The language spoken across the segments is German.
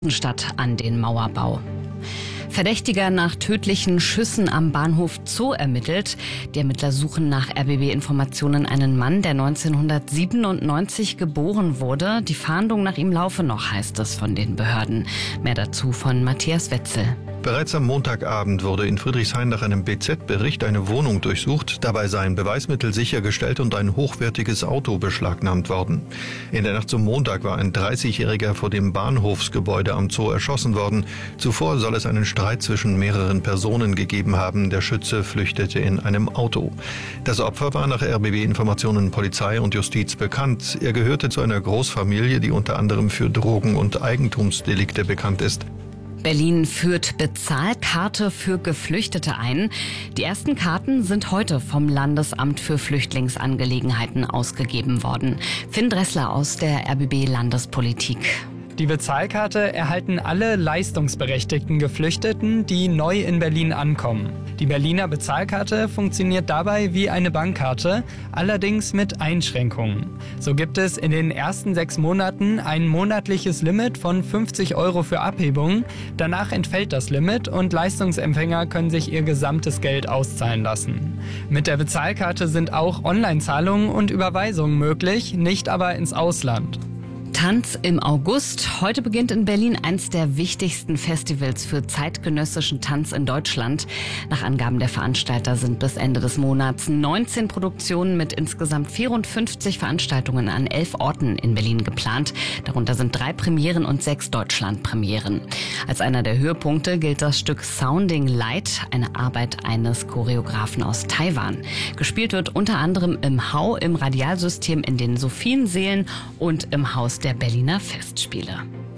Stadt an den Mauerbau. Verdächtiger nach tödlichen Schüssen am Bahnhof Zoo ermittelt. Die Ermittler suchen nach RBB-Informationen einen Mann, der 1997 geboren wurde. Die Fahndung nach ihm laufe noch, heißt es von den Behörden. Mehr dazu von Matthias Wetzel. Bereits am Montagabend wurde in Friedrichshain nach einem BZ-Bericht eine Wohnung durchsucht. Dabei seien Beweismittel sichergestellt und ein hochwertiges Auto beschlagnahmt worden. In der Nacht zum Montag war ein 30-Jähriger vor dem Bahnhofsgebäude am Zoo erschossen worden. Zuvor soll es einen Streit zwischen mehreren Personen gegeben haben. Der Schütze flüchtete in einem Auto. Das Opfer war nach RBB-Informationen Polizei und Justiz bekannt. Er gehörte zu einer Großfamilie, die unter anderem für Drogen- und Eigentumsdelikte bekannt ist. Berlin führt Bezahlkarte für Geflüchtete ein. Die ersten Karten sind heute vom Landesamt für Flüchtlingsangelegenheiten ausgegeben worden. Finn Dressler aus der RBB Landespolitik. Die Bezahlkarte erhalten alle leistungsberechtigten Geflüchteten, die neu in Berlin ankommen. Die Berliner Bezahlkarte funktioniert dabei wie eine Bankkarte, allerdings mit Einschränkungen. So gibt es in den ersten 6 Monaten ein monatliches Limit von 50 € für Abhebungen. Danach entfällt das Limit und Leistungsempfänger können sich ihr gesamtes Geld auszahlen lassen. Mit der Bezahlkarte sind auch Online-Zahlungen und Überweisungen möglich, nicht aber ins Ausland. Tanz im August. Heute beginnt in Berlin eins der wichtigsten Festivals für zeitgenössischen Tanz in Deutschland. Nach Angaben der Veranstalter sind bis Ende des Monats 19 Produktionen mit insgesamt 54 Veranstaltungen an 11 Orten in Berlin geplant. Darunter sind 3 Premieren und 6 Deutschlandpremieren. Als einer der Höhepunkte gilt das Stück Sounding Light, eine Arbeit eines Choreografen aus Taiwan. Gespielt wird unter anderem im Hau, im Radialsystem, in den Sophienseelen und im Haus der Berliner Festspiele.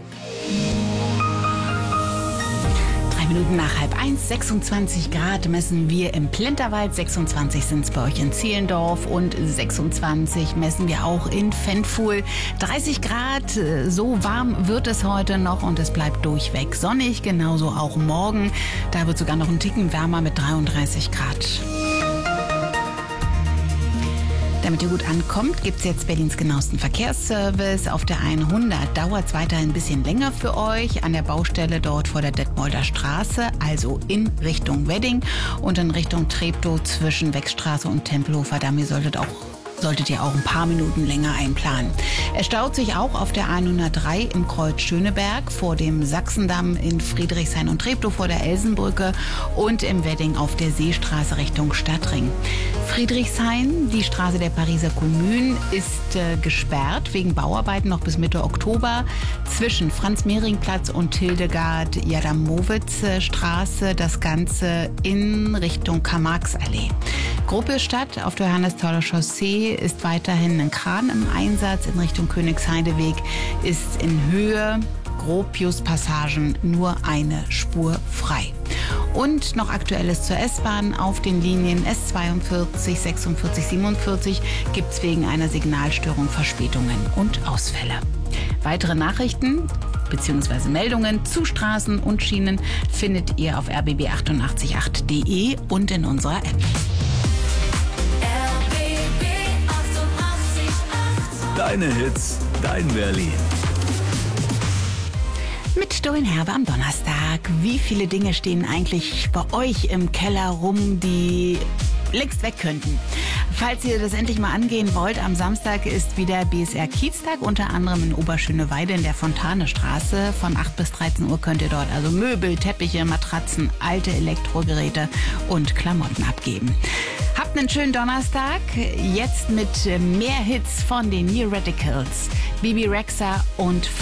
3 Minuten nach 12:30, 26 Grad messen wir im Plenterwald, 26 sind es bei euch in Zehlendorf und 26 messen wir auch in Fenfuhl. 30 Grad, so warm wird es heute noch und es bleibt durchweg sonnig, genauso auch morgen. Da wird sogar noch ein Ticken wärmer mit 33 Grad. Damit ihr gut ankommt, gibt es jetzt Berlins genauesten Verkehrsservice. Auf der 100 dauert es weiterhin ein bisschen länger für euch. An der Baustelle dort vor der Detmolder Straße, also in Richtung Wedding und in Richtung Treptow zwischen Wechstraße und Tempelhofer Damm. Ihr solltet ihr auch ein paar Minuten länger einplanen. Es staut sich auch auf der 103 im Kreuz Schöneberg, vor dem Sachsendamm in Friedrichshain und Treptow vor der Elsenbrücke und im Wedding auf der Seestraße Richtung Stadtring. Friedrichshain, die Straße der Pariser Kommune, ist gesperrt wegen Bauarbeiten noch bis Mitte Oktober zwischen Franz-Mehring-Platz und Hildegard-Jadamowitz-Straße. Das Ganze in Richtung Karl-Marx-Allee. Gropiusstadt auf der Johannesthaler Chaussee ist weiterhin ein Kran im Einsatz. In Richtung Königsheideweg ist in Höhe Gropius-Passagen nur eine Spur frei. Und noch Aktuelles zur S-Bahn. Auf den Linien S42, 46, 47 gibt es wegen einer Signalstörung Verspätungen und Ausfälle. Weitere Nachrichten bzw. Meldungen zu Straßen und Schienen findet ihr auf rbb888.de und in unserer App. Deine Hits, dein Berlin. Mit Doreen Herbe am Donnerstag. Wie viele Dinge stehen eigentlich bei euch im Keller rum, die längst weg könnten? Falls ihr das endlich mal angehen wollt, am Samstag ist wieder BSR Kieztag, unter anderem in Oberschöneweide in der Fontanestraße. Von 8 bis 13 Uhr könnt ihr dort also Möbel, Teppiche, Matratzen, alte Elektrogeräte und Klamotten abgeben. Habt einen schönen Donnerstag. Jetzt mit mehr Hits von den New Radicals, Bebe Rexha und